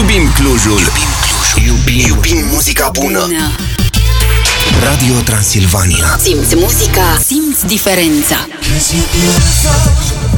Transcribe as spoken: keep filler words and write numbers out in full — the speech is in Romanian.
Iubim Clujul. Iubim Clujul. Iubim, iubim muzica bună. bună. Radio Transilvania. Simți muzica, simți diferența.